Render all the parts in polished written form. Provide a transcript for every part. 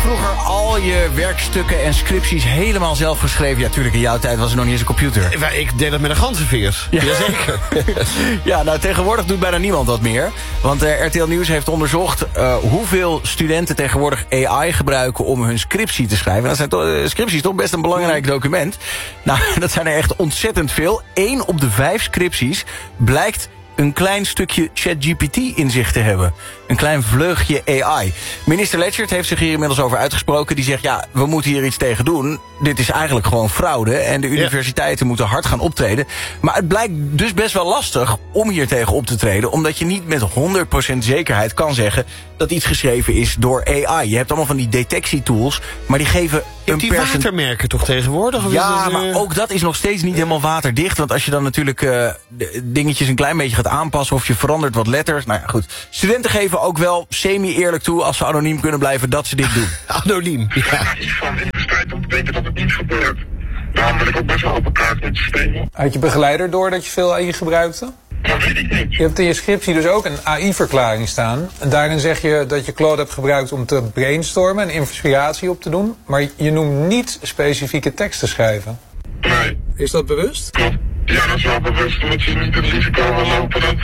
vroeger al je werkstukken en scripties helemaal zelf geschreven? Ja, tuurlijk, in jouw tijd was er nog niet eens een computer. Ik deed dat met een ganzenveers. Ja. Jazeker. Ja, nou, tegenwoordig doet bijna niemand dat meer. Want RTL Nieuws heeft onderzocht hoeveel studenten tegenwoordig AI gebruiken om hun scriptie te schrijven. Dat zijn scriptie is toch best een belangrijk document. Nou, dat zijn er echt ontzettend veel. 1 op de 5 scripties blijkt een klein stukje ChatGPT in zich te hebben. Een klein vleugje AI. Minister Lechtert heeft zich hier inmiddels over uitgesproken. Die zegt, ja, we moeten hier iets tegen doen. Dit is eigenlijk gewoon fraude. En de universiteiten moeten hard gaan optreden. Maar het blijkt dus best wel lastig om hier tegen op te treden. Omdat je niet met 100% zekerheid kan zeggen dat iets geschreven is door AI. Je hebt allemaal van die detectietools, maar die geven een die watermerken toch tegenwoordig? Of ja, is het, maar ook dat is nog steeds niet helemaal waterdicht. Want als je dan natuurlijk dingetjes een klein beetje gaat aanpassen of je verandert wat letters. Nou ja, goed. Studenten geven ook wel semi-eerlijk toe, als ze anoniem kunnen blijven, dat ze dit doen. Anoniem. Ja, iets van investeren om te weten dat het niet gebeurt. Daarom wil ik ook best wel open kaart met systemen. Had je begeleider door dat je veel AI gebruikte? Dat weet ik niet. Je hebt in je scriptie dus ook een AI-verklaring staan. En daarin zeg je dat je Claude hebt gebruikt om te brainstormen en inspiratie op te doen. Maar je noemt niet specifieke teksten schrijven. Nee. Is dat bewust? Klopt. Ja, dat is wel bewust, omdat je niet het risico wil lopen dat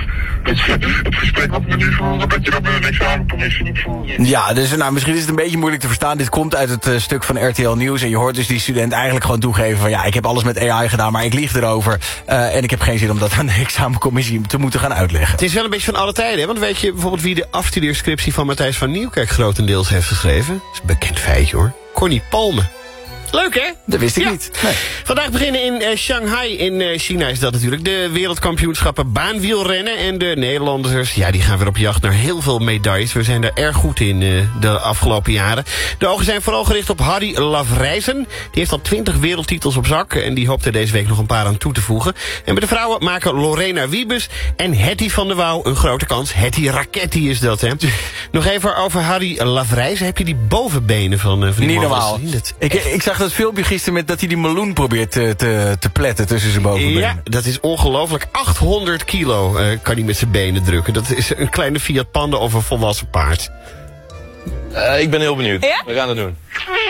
het gesprek wat we nu voeren, dat je dat met een examencommissie niet voert. Ja, dus nou, misschien is het een beetje moeilijk te verstaan. Dit komt uit het stuk van RTL Nieuws. En je hoort dus die student eigenlijk gewoon toegeven van, ja, ik heb alles met AI gedaan, maar ik lieg erover. En ik heb geen zin om dat aan de examencommissie te moeten gaan uitleggen. Het is wel een beetje van alle tijden, hè? Want weet je bijvoorbeeld wie de afstudeerscriptie van Matthijs van Nieuwkerk grotendeels heeft geschreven? Dat is een bekend feitje, hoor. Connie Palme. Leuk, hè? Dat wist ik niet. Nee. Vandaag beginnen in Shanghai, in China is dat natuurlijk, de wereldkampioenschappen baanwielrennen. En de Nederlanders, ja, die gaan weer op jacht naar heel veel medailles. We zijn daar erg goed in de afgelopen jaren. De ogen zijn vooral gericht op Harry Lavrijsen. Die heeft al 20 wereldtitels op zak en die hoopt er deze week nog een paar aan toe te voegen. En bij de vrouwen maken Lorena Wiebes en Hetty van der Wouw een grote kans. Hetty Raketti is dat, hè? Nog even over Harry Lavrijsen. Heb je die bovenbenen van die niet man normaal. Ik zag dat filmpje gisteren met dat hij die meloen probeert te pletten tussen zijn bovenbenen. Ja, dat is ongelooflijk. 800 kilo kan hij met zijn benen drukken. Dat is een kleine Fiat Panda of een volwassen paard. Ik ben heel benieuwd. Ja? We gaan het doen.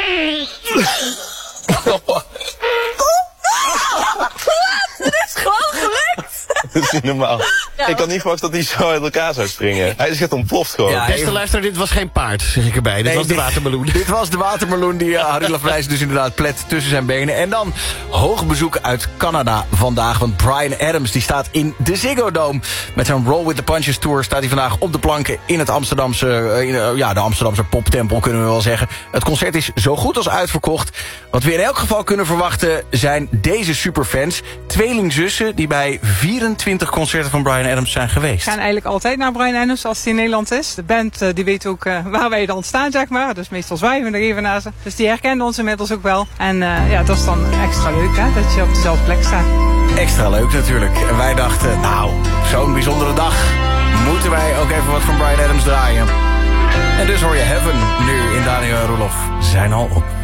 Het is gewoon gelukt! Dat is niet normaal. Ja, ik had niet verwacht dat hij zo uit elkaar zou springen. Hij is echt ontploft gewoon. Ja, beste luisteraar, dit was geen paard, zeg ik erbij. Dit was de watermeloen. Dit was de watermeloen die Harry Lavrijsen dus inderdaad plet tussen zijn benen. En dan hoog bezoek uit Canada vandaag. Want Bryan Adams die staat in de Ziggo Dome. Met zijn Roll with the Punches tour staat hij vandaag op de planken in het Amsterdamse, de Amsterdamse poptempel kunnen we wel zeggen. Het concert is zo goed als uitverkocht. Wat we in elk geval kunnen verwachten zijn deze superfans. Tweelingzussen die bij 24 concerten van Bryan Adams zijn geweest. We gaan eigenlijk altijd naar Bryan Adams als hij in Nederland is. De band die weet ook waar wij dan staan, zeg maar. Dus meestal zwaaien we er even naar ze. Dus die herkennen ons inmiddels ook wel. En ja, dat is dan extra leuk, hè, dat je op dezelfde plek staat. Extra leuk natuurlijk. En wij dachten, nou, zo'n bijzondere dag moeten wij ook even wat van Bryan Adams draaien. En dus hoor je Heaven nu in Daniel en Roelof zijn al op.